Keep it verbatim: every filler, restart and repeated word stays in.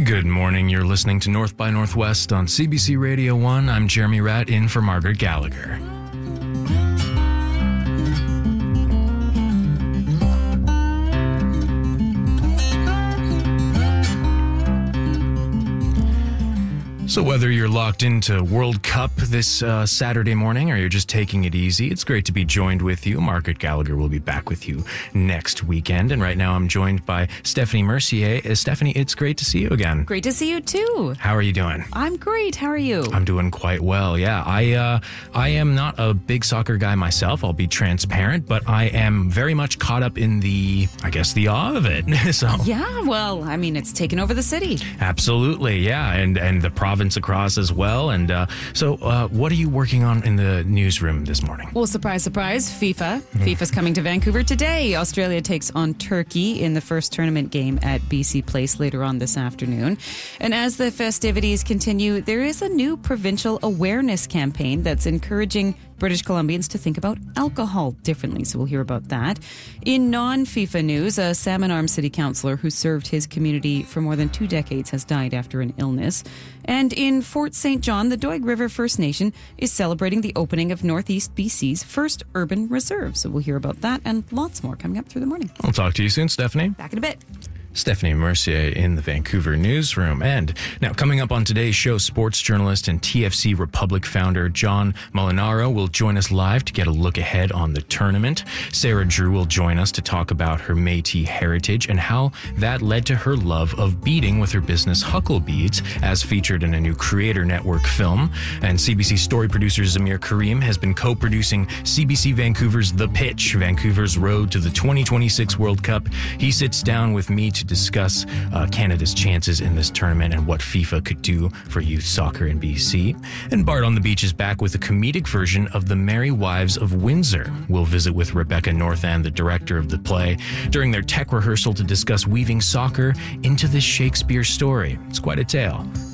Good morning. You're listening to North by Northwest on C B C Radio one. I'm Jeremy Ratt, in for Margaret Gallagher. So whether you're locked into World Cup this uh, Saturday morning or you're just taking it easy, it's great to be joined with you. Margaret Gallagher will be back with you next weekend. And right now I'm joined by Stephanie Mercier. Uh, Stephanie, it's great to see you again. Great to see you too. How are you doing? I'm great. How are you? I'm doing quite well, yeah. I uh, I am not a big soccer guy myself, I'll be transparent, but I am very much caught up in the, I guess, the awe of it. so Yeah, well, I mean, it's taken over the city. Absolutely, yeah, and, and the province across as well. And uh, so uh, what are you working on in the newsroom this morning? Well, surprise, surprise, FIFA. Mm. FIFA's coming to Vancouver today. Australia takes on Turkey in the first tournament game at B C Place later on this afternoon. And as the festivities continue, there is a new provincial awareness campaign that's encouraging British Columbians to think about alcohol differently, so we'll hear about that. In non-FIFA news, a Salmon Arm city councillor who served his community for more than two decades has died after an illness. And in Fort Saint John, the Doig River First Nation is celebrating the opening of Northeast B C's first urban reserve, so we'll hear about that and lots more coming up through the morning. I'll talk to you soon, Stephanie. Back in a bit. Stephanie Mercier in the Vancouver newsroom. And now coming up on today's show, sports journalist and T F C Republic founder John Molinaro will join us live to get a look ahead on the tournament. Sarah Drew will join us to talk about her Métis heritage and how that led to her love of beading with her business Hucklebeads, as featured in a new Creator Network film. And C B C story producer Zamir Karim has been co-producing C B C Vancouver's The Pitch, Vancouver's road to the twenty twenty-six World Cup. He sits down with me to discuss uh, Canada's chances in this tournament and what FIFA could do for youth soccer in B C. And Bart on the Beach is back with a comedic version of The Merry Wives of Windsor. We'll visit with Rebecca Northand, the director of the play, during their tech rehearsal to discuss weaving soccer into this Shakespeare story. It's quite a tale.